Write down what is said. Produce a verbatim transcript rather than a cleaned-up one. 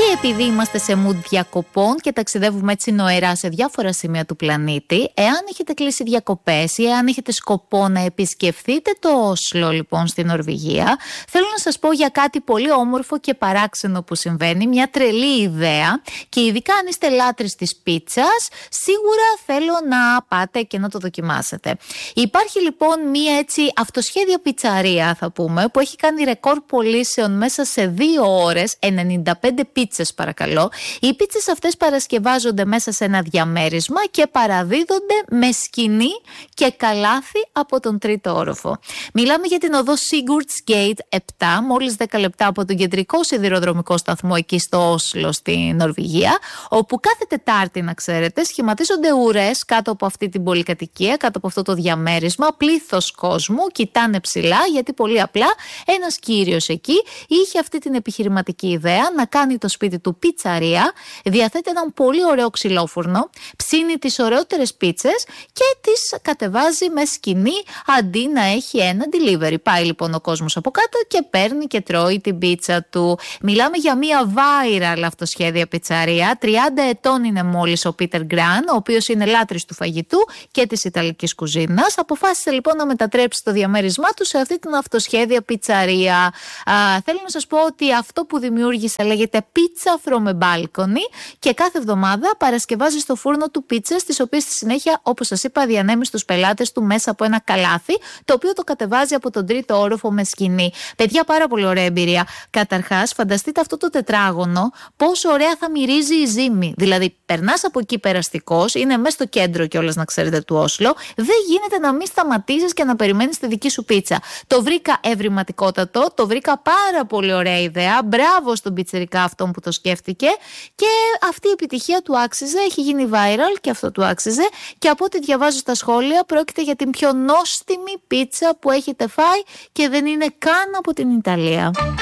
επειδή είμαστε σε mood διακοπών και ταξιδεύουμε έτσι νοερά σε διάφορα σημεία του πλανήτη, εάν έχετε κλείσει διακοπές ή εάν έχετε σκοπό να επισκεφθείτε το Όσλο, λοιπόν, στην Νορβηγία, θέλω να σας πω για κάτι πολύ όμορφο και παράξενο που συμβαίνει, μια τρελή ιδέα, και ειδικά αν είστε λάτρεις της πίτσας, σίγουρα θέλω να πάτε και να το δοκιμάσετε. Υπάρχει λοιπόν μια έτσι αυτοσχέδια πιτσαρία, θα πούμε, που έχει κάνει ρεκόρ πωλήσεων μέσα σε δύο ώρες, ενενήντα πέντε πίτσες παρακαλώ. Οι πίτσες αυτές παρασκευάζονται μέσα σε ένα διαμέρισμα και παραδίδονται με σκηνή και καλάθι από τον τρίτο όροφο. Μιλάμε για την οδό Sigurds Gate επτά, μόλις δέκα λεπτά από τον κεντρικό σιδηροδρομικό σταθμό εκεί στο Όσλο, στη Νορβηγία, όπου κάθε Τετάρτη, να ξέρετε, σχηματίζονται ουρές κάτω από αυτή την πολυκατοικία, κάτω από αυτό το διαμέρισμα, πλήθος κόσμου, κοιτάνε ψηλά, γιατί πολύ απλά ένας κύριος εκεί είχε αυτή την επιχειρηματική ιδέα να κάνει το σπίτι του πιτσαρία, διαθέτει έναν πολύ ωραίο ξυλόφουρνο, ψήνει τις ωραιότερες πίτσες και τις κατεβάζει με σκηνή αντί να έχει ένα delivery. Πάει λοιπόν ο κόσμος από κάτω και παίρνει και τρώει την πίτσα του. Μιλάμε για μια viral αυτοσχέδια πιτσαρία. τριάντα ετών είναι μόλις ο Πίτερ Γκραν, ο οποίος είναι λάτρης του φαγητού και της ιταλικής κουζίνας. Αποφάσισε λοιπόν να μετατρέψει το διαμέρισμά του σε αυτή την αυτοσχέδια πιτσαρία. Α, θέλω να σας πω ότι αυτό που δημιούργησε λέγεται Pizza from a Balcony και κάθε εβδομάδα παρασκευάζει στο φούρνο του πίτσες, τις οποίες στη συνέχεια, όπως σας είπα, διανέμει στους πελάτες του μέσα από ένα καλάθι, το οποίο το κατεβάζει από τον τρίτο όροφο με σκηνή. Παιδιά, πάρα πολύ ωραία εμπειρία. Καταρχάς, φανταστείτε αυτό το τετράγωνο, πόσο ωραία θα μυρίζει η ζύμη. Δηλαδή, περνάς από εκεί περαστικός, είναι μέσα στο κέντρο κιόλας, να ξέρετε, του Όσλο. Δεν γίνεται να μην σταματήσεις και να περιμένεις τη δική σου πίτσα. Το βρήκα ευρηματικότατο, το βρήκα πάρα πολύ ωραία ιδέα. Μπράβο στον πιτσιρικά αυτόν που το σκέφτηκε, και αυτή η επιτυχία του άξιζε, έχει γίνει viral και αυτό του άξιζε, και από ό,τι διαβάζω στα σχόλια πρόκειται για την πιο νόστιμη πίτσα που έχετε φάει και δεν είναι καν από την Ιταλία.